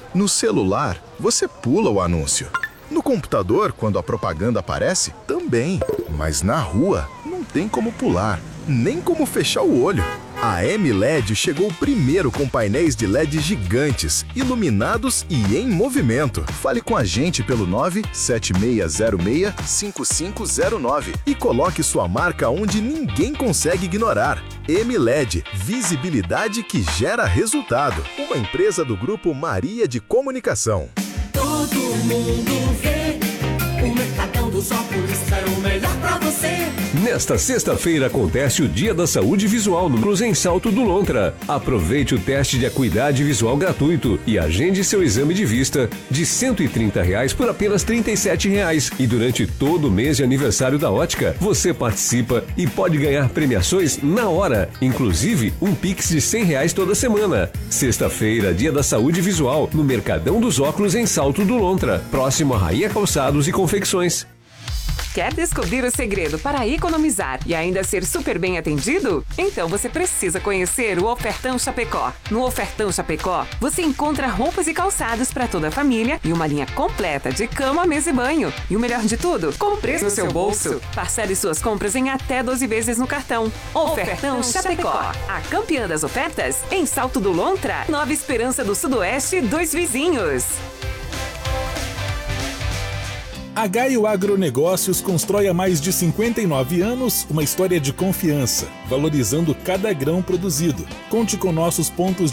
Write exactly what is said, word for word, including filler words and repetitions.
No celular, você pula o anúncio. No computador, quando a propaganda aparece, também. Mas na rua, não tem como pular, nem como fechar o olho. A M L E D chegou primeiro com painéis de L E D gigantes, iluminados e em movimento. Fale com a gente pelo nove sete seis zero seis cinco cinco zero nove e coloque sua marca onde ninguém consegue ignorar. M L E D, visibilidade que gera resultado. Uma empresa do Grupo Maria de Comunicação. Todo mundo vê, o Mercadão dos Óculos é o melhor pra você. Nesta sexta-feira acontece o Dia da Saúde Visual no Cruz em Salto do Lontra. Aproveite o teste de acuidade visual gratuito e agende seu exame de vista de cento e trinta reais por apenas trinta e sete reais. E durante todo o mês de aniversário da ótica, você participa e pode ganhar premiações na hora, inclusive um Pix de cem reais toda semana. Sexta-feira, Dia da Saúde Visual no Mercadão dos Óculos em Salto do Lontra, próximo a Rainha Calçados e Confecções. Quer descobrir o segredo para economizar e ainda ser super bem atendido? Então você precisa conhecer o Ofertão Chapecó. No Ofertão Chapecó, você encontra roupas e calçados para toda a família e uma linha completa de cama, mesa e banho. E o melhor de tudo, com preço no seu bolso. Parcele suas compras em até doze vezes no cartão. Ofertão Chapecó, a campeã das ofertas em Salto do Lontra, Nova Esperança do Sudoeste, Dois Vizinhos. A Gaio Agronegócios constrói há mais de cinquenta e nove anos uma história de confiança, valorizando cada grão produzido. Conte com nossos pontos